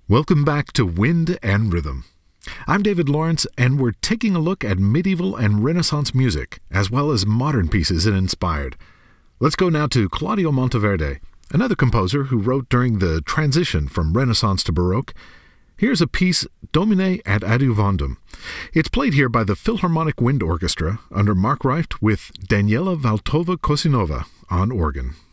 Welcome back to Wind and Rhythm. I'm David Lawrence, and we're taking a look at medieval and Renaissance music, as well as modern pieces it inspired. Let's go now to Claudio Monteverde, another composer who wrote during the transition from Renaissance to Baroque. Here's a piece, Domine ad Adiuvandum. It's played here by the Philharmonic Wind Orchestra under Mark Reift with Daniela Valtova-Kosinova on organ.